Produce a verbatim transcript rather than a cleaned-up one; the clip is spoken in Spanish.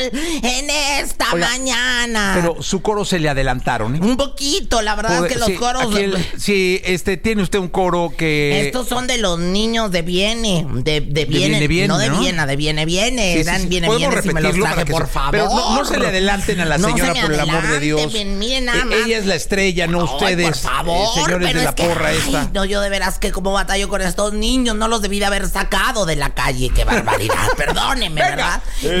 en esta Oiga, mañana. Pero su coro se le adelantaron, ¿eh? Un poquito, la verdad es que los sí, coros... aquí el- sí, este, tiene usted un coro que... Estos son de los niños de Viene, de, de Viene, Viene, Viene, no de ¿no? Viena, de Viene, Viene, Sí, sí, eran sí. Viene, ¿Podemos Viene, si me los repetirlo traje, para que por se- favor. Pero no, no se le adelanten a la No se señora, me por el amor de Dios. adelanten, miren nada E- más. Ella es la estrella, no Ay, ustedes, por favor, eh, señores pero de la es que, porra ay, esta. no, yo de veras que como batallo con estos niños, no los debí de haber sacado de la calle, qué barbaridad, perdónenme, Venga. ¿verdad?